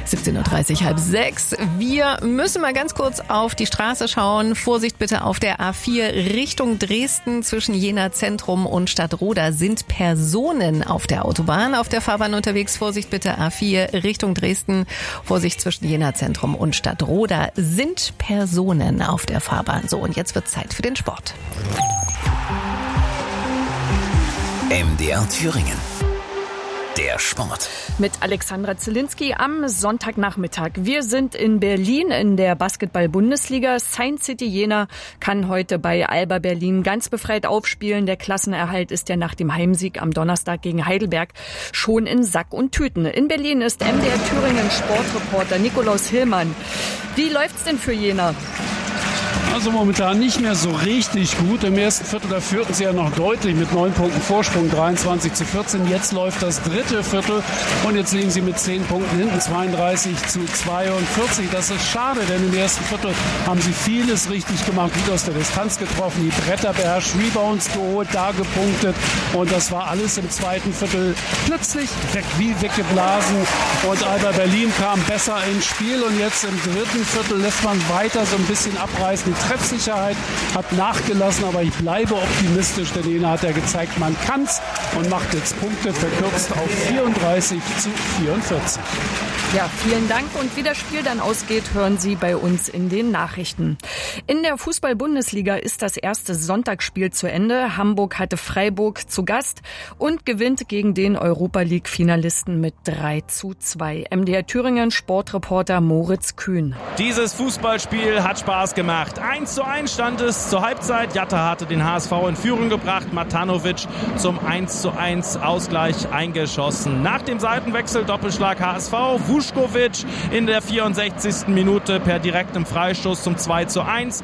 17.30 halb 6. Wir müssen mal ganz kurz auf die Straße schauen. Vorsicht bitte auf der A4 Richtung Dresden. Zwischen Jena Zentrum und Stadtroda sind Personen auf der Autobahn, auf der Fahrbahn unterwegs. Vorsicht bitte A4 Richtung Dresden. Vorsicht zwischen Jena Zentrum und Stadtroda sind Personen auf der Fahrbahn. So, und jetzt wird Zeit für den Sport. MDR Thüringen. Der Sport. Mit Alexandra Zielinski am Sonntagnachmittag. Wir sind in Berlin in der Basketball-Bundesliga. Science City Jena kann heute bei Alba Berlin ganz befreit aufspielen. Der Klassenerhalt ist ja nach dem Heimsieg am Donnerstag gegen Heidelberg schon in Sack und Tüten. In Berlin ist MDR Thüringen Sportreporter Nikolaus Hillmann. Wie läuft's denn für Jena? Also momentan nicht mehr so richtig gut. Im ersten Viertel, da führten sie ja noch deutlich mit 9 Punkten Vorsprung, 23-14. Jetzt läuft das dritte Viertel und jetzt liegen sie mit 10 Punkten hinten, 32-42. Das ist schade, denn im ersten Viertel haben sie vieles richtig gemacht, gut aus der Distanz getroffen, die Bretter beherrscht, Rebounds geholt, da gepunktet und das war alles im zweiten Viertel plötzlich weg, wie weggeblasen und Alba Berlin kam besser ins Spiel und jetzt im dritten Viertel lässt man weiter so ein bisschen abreißen. Die Treffsicherheit hat nachgelassen, aber ich bleibe optimistisch, denn Jena hat ja gezeigt, man kann's und macht jetzt Punkte, verkürzt auf 34-44. Ja, vielen Dank. Und wie das Spiel dann ausgeht, hören Sie bei uns in den Nachrichten. In der Fußball-Bundesliga ist das erste Sonntagsspiel zu Ende. Hamburg hatte Freiburg zu Gast und gewinnt gegen den Europa-League-Finalisten mit 3:2. MDR Thüringen Sportreporter Moritz Kühn. Dieses Fußballspiel hat Spaß gemacht. 1:1 stand es zur Halbzeit. Jatta hatte den HSV in Führung gebracht. Matanovic zum 1:1 Ausgleich eingeschossen. Nach dem Seitenwechsel Doppelschlag HSV. Vuskovic in der 64. Minute per direktem Freistoß zum 2:1.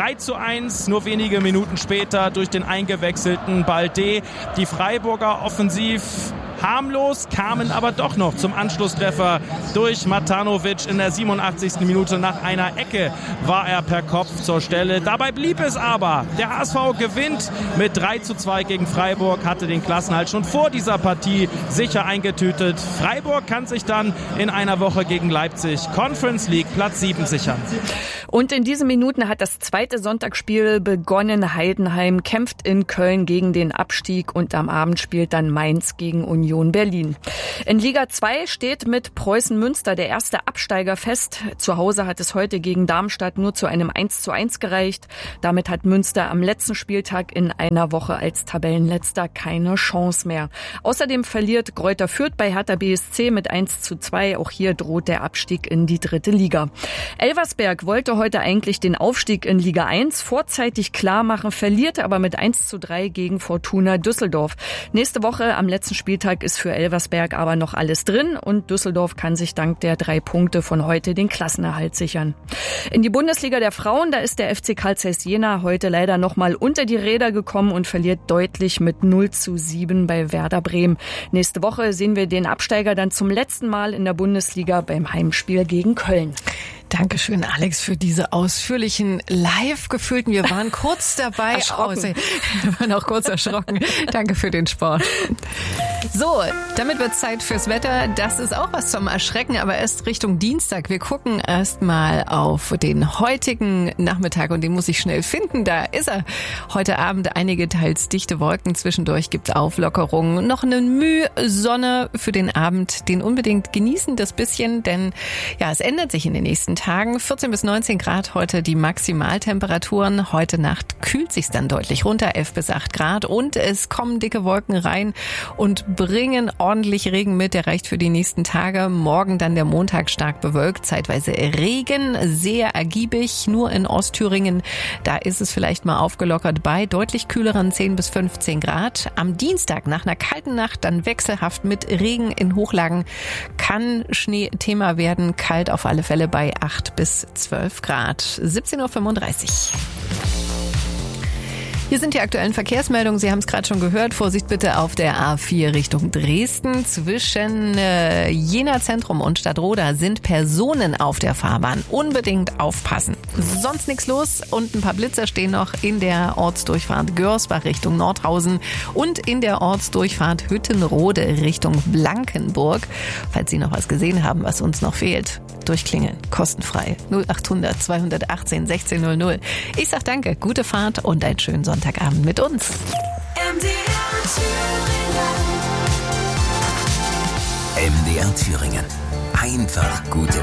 3:1 nur wenige Minuten später durch den eingewechselten Balde. Die Freiburger offensiv harmlos, kamen aber doch noch zum Anschlusstreffer durch Matanovic in der 87. Minute. Nach einer Ecke war er per Kopf zur Stelle. Dabei blieb es aber. Der HSV gewinnt mit 3:2 gegen Freiburg, hatte den Klassenhalt schon vor dieser Partie sicher eingetütet. Freiburg kann sich dann in einer Woche gegen Leipzig Conference League Platz 7 sichern. Und in diesen Minuten hat das zweite Sonntagsspiel begonnen. Heidenheim kämpft in Köln gegen den Abstieg und am Abend spielt dann Mainz gegen Union Berlin. In Liga 2 steht mit Preußen Münster der erste Absteiger fest. Zu Hause hat es heute gegen Darmstadt nur zu einem 1:1 gereicht. Damit hat Münster am letzten Spieltag in einer Woche als Tabellenletzter keine Chance mehr. Außerdem verliert Greuther Fürth bei Hertha BSC mit 1:2. Auch hier droht der Abstieg in die dritte Liga. Elversberg wollte heute eigentlich den Aufstieg in Liga 1 vorzeitig klar machen, verliert aber mit 1:3 gegen Fortuna Düsseldorf. Nächste Woche am letzten Spieltag ist für Elversberg aber noch alles drin und Düsseldorf kann sich dank der 3 Punkte von heute den Klassenerhalt sichern. In die Bundesliga der Frauen, da ist der FC Carl Zeiss Jena heute leider nochmal unter die Räder gekommen und verliert deutlich mit 0:7 bei Werder Bremen. Nächste Woche sehen wir den Absteiger dann zum letzten Mal in der Bundesliga beim Heimspiel gegen Köln. Dankeschön, Alex, für diese ausführlichen Live-Gefühlten. Wir waren kurz dabei. Wir waren auch kurz erschrocken. Danke für den Sport. So, damit wird Zeit fürs Wetter. Das ist auch was zum Erschrecken, aber erst Richtung Dienstag. Wir gucken erst mal auf den heutigen Nachmittag und den muss ich schnell finden. Da ist er. Heute Abend einige teils dichte Wolken. Zwischendurch gibt's Auflockerungen. Noch eine Mühe Sonne für den Abend. Den unbedingt genießen, das bisschen, denn ja, es ändert sich in den nächsten Tagen. 14 bis 19 Grad heute die Maximaltemperaturen. Heute Nacht kühlt sich's dann deutlich runter, 11 bis 8 Grad. Und es kommen dicke Wolken rein und bringen ordentlich Regen mit. Der reicht für die nächsten Tage. Morgen dann der Montag stark bewölkt. Zeitweise Regen, sehr ergiebig. Nur in Ostthüringen, da ist es vielleicht mal aufgelockert bei deutlich kühleren 10 bis 15 Grad. Am Dienstag nach einer kalten Nacht dann wechselhaft mit Regen in Hochlagen kann Schnee Thema werden. Kalt auf alle Fälle bei 8 bis 12 Grad. 17:35 Uhr. Hier sind die aktuellen Verkehrsmeldungen. Sie haben es gerade schon gehört. Vorsicht bitte auf der A4 Richtung Dresden. Zwischen Jena Zentrum und Stadtroda sind Personen auf der Fahrbahn. Unbedingt aufpassen. Sonst nichts los und ein paar Blitzer stehen noch in der Ortsdurchfahrt Görsbach Richtung Nordhausen und in der Ortsdurchfahrt Hüttenrode Richtung Blankenburg. Falls Sie noch was gesehen haben, was uns noch fehlt, durchklingeln. Kostenfrei. 0800 218 1600. Ich sag danke, gute Fahrt und einen schönen Sonntagabend mit uns. MDR Thüringen. Einfach gute